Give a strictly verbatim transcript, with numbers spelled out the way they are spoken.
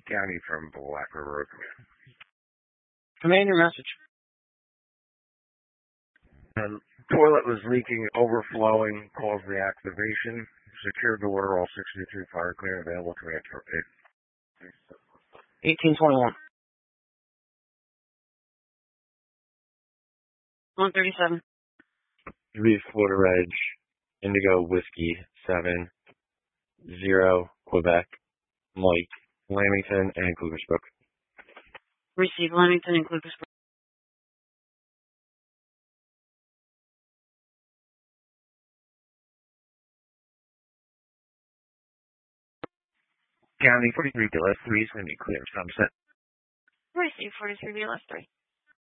County from Black River Road Command. Command your message. Um, toilet was leaking, overflowing, caused the activation. Secured the order, all sixty-three fire clear, available command for eight. eighteen twenty-one. one thirty-seven. Three Florida Edge, Indigo Whiskey seven zero Quebec, Mike, Lamington, and Klugersbrook. Receive Lamington and Klugersbrook. County forty-three, D L S three is going to be clear. Sunset. Receive forty-three, D L S three.